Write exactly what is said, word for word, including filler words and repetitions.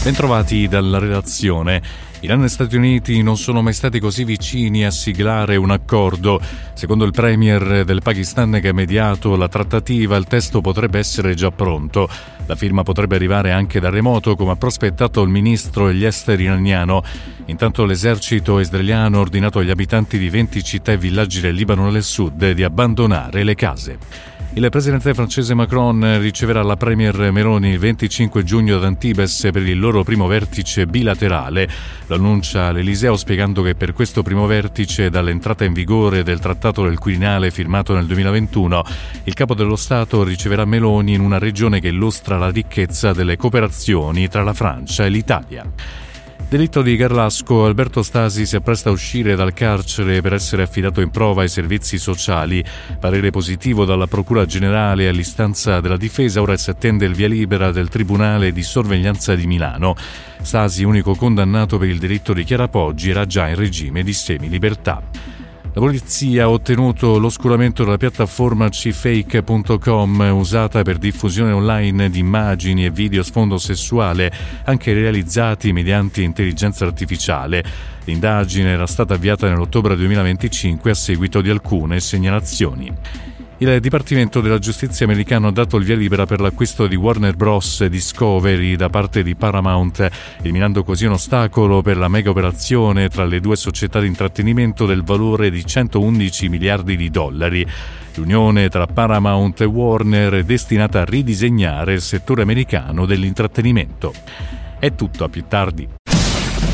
Bentrovati dalla redazione. Iran e Stati Uniti non sono mai stati così vicini a siglare un accordo. Secondo il premier del Pakistan che ha mediato la trattativa, il testo potrebbe essere già pronto. La firma potrebbe arrivare anche da remoto, come ha prospettato il ministro degli esteri iraniano. Intanto l'esercito israeliano ha ordinato agli abitanti di venti città e villaggi del Libano e del Sud di abbandonare le case. Il presidente francese Macron riceverà la premier Meloni il venticinque giugno ad Antibes per il loro primo vertice bilaterale. Lo annuncia l'Eliseo spiegando che per questo primo vertice, dall'entrata in vigore del Trattato del Quirinale firmato nel duemilaventuno, il capo dello Stato riceverà Meloni in una regione che illustra la ricchezza delle cooperazioni tra la Francia e l'Italia. Delitto di Garlasco, Alberto Stasi si appresta a uscire dal carcere per essere affidato in prova ai servizi sociali. Parere positivo dalla Procura Generale all'istanza della difesa, ora si attende il via libera del Tribunale di Sorveglianza di Milano. Stasi, unico condannato per il delitto di Chiara Poggi, era già in regime di semilibertà. La polizia ha ottenuto l'oscuramento della piattaforma c fake punto com usata per diffusione online di immagini e video a sfondo sessuale, anche realizzati mediante intelligenza artificiale. L'indagine era stata avviata nell'ottobre duemilaventicinque a seguito di alcune segnalazioni. Il Dipartimento della Giustizia americano ha dato il via libera per l'acquisto di Warner Bros. Discovery da parte di Paramount, eliminando così un ostacolo per la mega operazione tra le due società di intrattenimento del valore di centoundici miliardi di dollari. L'unione tra Paramount e Warner è destinata a ridisegnare il settore americano dell'intrattenimento. È tutto, a più tardi.